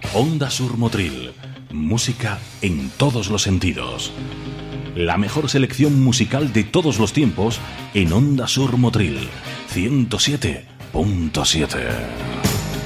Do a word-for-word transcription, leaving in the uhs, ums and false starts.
Onda Sur Motril. Música en todos los sentidos. La mejor selección musical de todos los tiempos en Onda Sur Motril ciento siete punto siete.